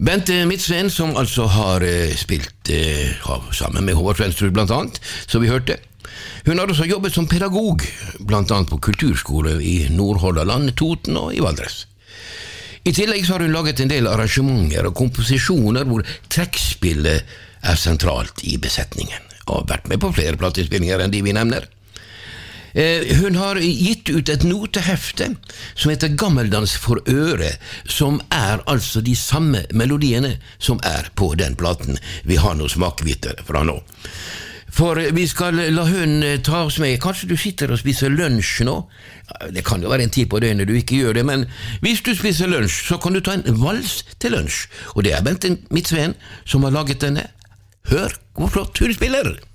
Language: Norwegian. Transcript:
Bente Midtsveen, som altså har spilt sammen med Håvard Svensrud blant annet, som vi hørte. Hun har også jobbet som pedagog, blant annet på kulturskole i Nordhordland, Toten og i Valdres. I tillegg så har hun laget en del arrangementer og komposisjoner hvor trekkspillet er sentralt i besetningen, og har vært med på flere plateinnspillinger enn de vi nevner. Hun har gitt ut et notehefte som heter Gammeldans for øre, som er altså de samme melodiene som er på den platen vi har noe smakvitter fra nå. For vi skal la hun ta oss med. Kanskje du sitter og spiser lunsj nå? Det kan jo være en tid på døgnet du ikke gjør det, men hvis du spiser lunsj, så kan du ta en vals til lunsj. Og det er Bente Midtsveen som har laget denne. Hør hvor flott hun spiller!